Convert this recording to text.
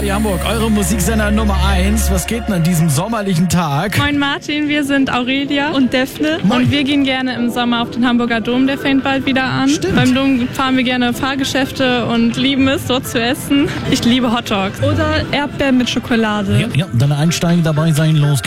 Radio Hamburg, eure Musiksender Nummer 1. Was geht denn an diesem sommerlichen Tag? Moin Martin, wir sind Aurelia und Daphne. Moin. Und wir gehen gerne im Sommer auf den Hamburger Dom, der fängt bald wieder an. Stimmt. Beim Dom fahren wir gerne Fahrgeschäfte und lieben es, dort zu essen. Ich liebe Hotdogs oder Erdbeeren mit Schokolade. Ja, dann einsteigen, dabei sein, los geht's.